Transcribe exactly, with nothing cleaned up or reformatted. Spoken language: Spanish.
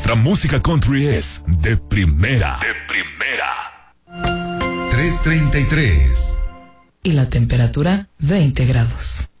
nuestra música country es de primera. De primera. tres treinta y tres. Y la temperatura veinte grados.